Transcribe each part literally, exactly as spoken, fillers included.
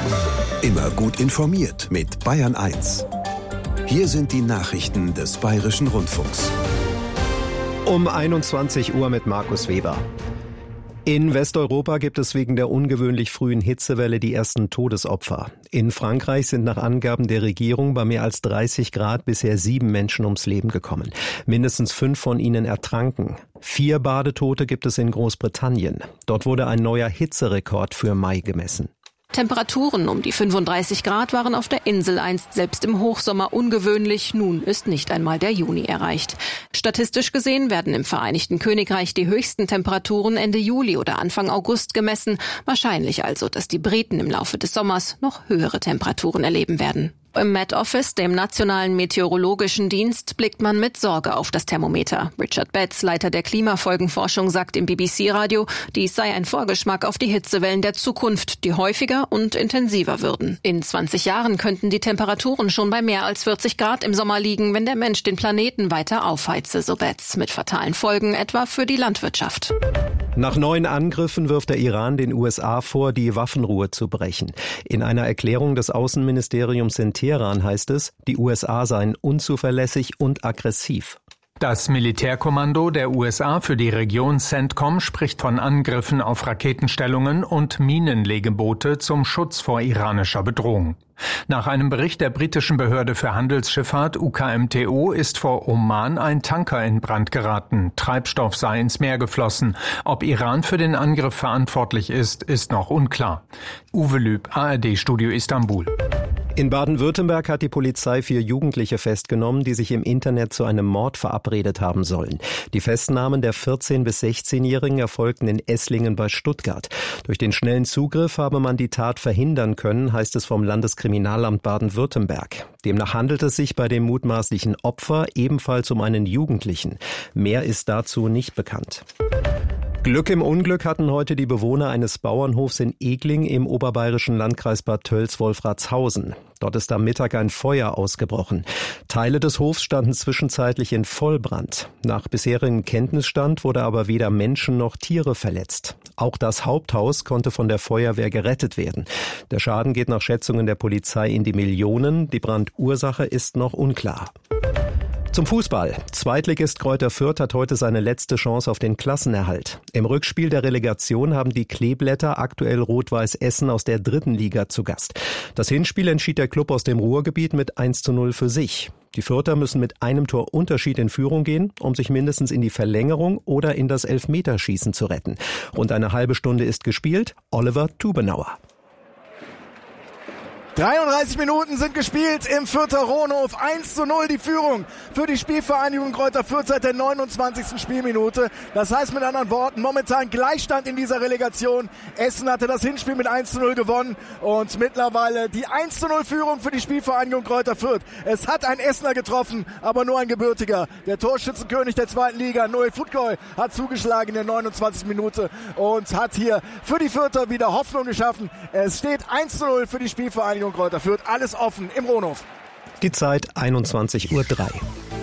Immer gut informiert mit Bayern eins. Hier sind die Nachrichten des Bayerischen Rundfunks. Um einundzwanzig Uhr mit Markus Weber. In Westeuropa gibt es wegen der ungewöhnlich frühen Hitzewelle die ersten Todesopfer. In Frankreich sind nach Angaben der Regierung bei mehr als dreißig Grad bisher sieben Menschen ums Leben gekommen. Mindestens fünf von ihnen ertranken. Vier Badetote gibt es in Großbritannien. Dort wurde ein neuer Hitzerekord für Mai gemessen. Temperaturen um die fünfunddreißig Grad waren auf der Insel einst selbst im Hochsommer ungewöhnlich. Nun ist nicht einmal der Juni erreicht. Statistisch gesehen werden im Vereinigten Königreich die höchsten Temperaturen Ende Juli oder Anfang August gemessen. Wahrscheinlich also, dass die Briten im Laufe des Sommers noch höhere Temperaturen erleben werden. Im Met Office, dem Nationalen Meteorologischen Dienst, blickt man mit Sorge auf das Thermometer. Richard Betts, Leiter der Klimafolgenforschung, sagt im B B C-Radio, dies sei ein Vorgeschmack auf die Hitzewellen der Zukunft, die häufiger und intensiver würden. In zwanzig Jahren könnten die Temperaturen schon bei mehr als vierzig Grad im Sommer liegen, wenn der Mensch den Planeten weiter aufheize, so Betts, mit fatalen Folgen etwa für die Landwirtschaft. Nach neuen Angriffen wirft der Iran den U S A vor, die Waffenruhe zu brechen. In einer Erklärung des Außenministeriums in Teheran heißt es, die U S A seien unzuverlässig und aggressiv. Das Militärkommando der U S A für die Region CENTCOM spricht von Angriffen auf Raketenstellungen und Minenlegeboote zum Schutz vor iranischer Bedrohung. Nach einem Bericht der britischen Behörde für Handelsschifffahrt U K M T O ist vor Oman ein Tanker in Brand geraten. Treibstoff sei ins Meer geflossen. Ob Iran für den Angriff verantwortlich ist, ist noch unklar. Uwe Lüb, A R D-Studio Istanbul. In Baden-Württemberg hat die Polizei vier Jugendliche festgenommen, die sich im Internet zu einem Mord verabredet haben sollen. Die Festnahmen der vierzehn- bis sechzehnjährigen erfolgten in Esslingen bei Stuttgart. Durch den schnellen Zugriff habe man die Tat verhindern können, heißt es vom Landeskriminalamt Baden-Württemberg. Demnach handelt es sich bei dem mutmaßlichen Opfer ebenfalls um einen Jugendlichen. Mehr ist dazu nicht bekannt. Glück im Unglück hatten heute die Bewohner eines Bauernhofs in Egling im oberbayerischen Landkreis Bad Tölz-Wolfratshausen. Dort ist am Mittag ein Feuer ausgebrochen. Teile des Hofs standen zwischenzeitlich in Vollbrand. Nach bisherigem Kenntnisstand wurde aber weder Menschen noch Tiere verletzt. Auch das Haupthaus konnte von der Feuerwehr gerettet werden. Der Schaden geht nach Schätzungen der Polizei in die Millionen. Die Brandursache ist noch unklar. Zum Fußball. Zweitligist Greuther Fürth hat heute seine letzte Chance auf den Klassenerhalt. Im Rückspiel der Relegation haben die Kleeblätter aktuell Rot-Weiß Essen aus der dritten Liga zu Gast. Das Hinspiel entschied der Klub aus dem Ruhrgebiet mit eins zu null für sich. Die Fürther müssen mit einem Tor Unterschied in Führung gehen, um sich mindestens in die Verlängerung oder in das Elfmeterschießen zu retten. Rund eine halbe Stunde ist gespielt. Oliver Tubenauer. dreiunddreißig Minuten sind gespielt im Fürther Rohnhof. eins zu null die Führung für die Spielvereinigung Greuther Fürth seit der neunundzwanzigsten Spielminute. Das heißt mit anderen Worten, momentan Gleichstand in dieser Relegation. Essen hatte das Hinspiel mit eins zu null gewonnen und mittlerweile die eins zu null Führung für die Spielvereinigung Greuther Fürth. Es hat ein Essener getroffen, aber nur ein gebürtiger. Der Torschützenkönig der zweiten Liga, Noel Futkoy, hat zugeschlagen in der neunundzwanzigsten Minute und hat hier für die Fürther wieder Hoffnung geschaffen. Es steht eins zu null für die Spielvereinigung Greuther Fürth, alles offen im Rohnhof. Die Zeit einundzwanzig Uhr drei.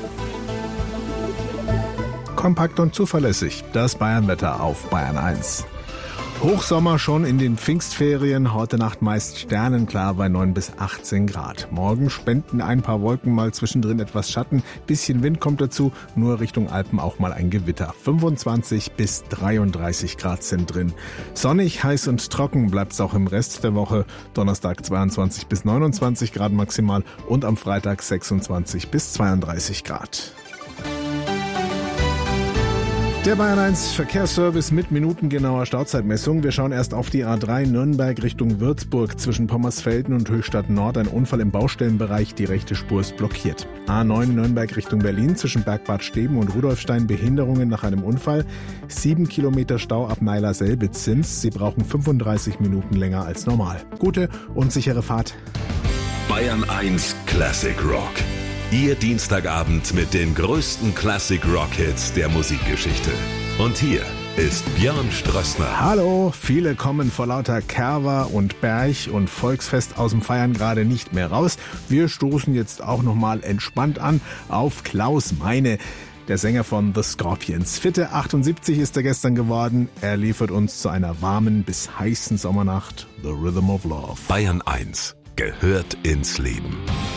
Kompakt und zuverlässig, das Bayernwetter auf Bayern eins. Hochsommer schon in den Pfingstferien, heute Nacht meist sternenklar bei neun bis achtzehn Grad. Morgen spenden ein paar Wolken mal zwischendrin etwas Schatten, bisschen Wind kommt dazu, nur Richtung Alpen auch mal ein Gewitter. fünfundzwanzig bis dreiunddreißig Grad sind drin. Sonnig, heiß und trocken bleibt's auch im Rest der Woche. Donnerstag zweiundzwanzig bis neunundzwanzig Grad maximal und am Freitag sechsundzwanzig bis zweiunddreißig Grad. Der Bayern eins Verkehrsservice mit minutengenauer Stauzeitmessung. Wir schauen erst auf die A drei Nürnberg Richtung Würzburg. Zwischen Pommersfelden und Höchstadt Nord ein Unfall im Baustellenbereich. Die rechte Spur ist blockiert. A neun Nürnberg Richtung Berlin. Zwischen Bergbad Steben und Rudolfstein Behinderungen nach einem Unfall. Sieben Kilometer Stau ab Meiler-Selbitz-Zins. Sie brauchen fünfunddreißig Minuten länger als normal. Gute und sichere Fahrt. Bayern eins Classic Rock. Ihr Dienstagabend mit den größten Classic-Rock-Hits der Musikgeschichte. Und hier ist Björn Strössner. Hallo, viele kommen vor lauter Kerwa und Berg und Volksfest aus dem Feiern gerade nicht mehr raus. Wir stoßen jetzt auch nochmal entspannt an auf Klaus Meine. der Sänger von The Scorpions. Fitte achtundsiebzig ist er gestern geworden. Er liefert uns zu einer warmen bis heißen Sommernacht The Rhythm of Love. Bayern eins gehört ins Leben.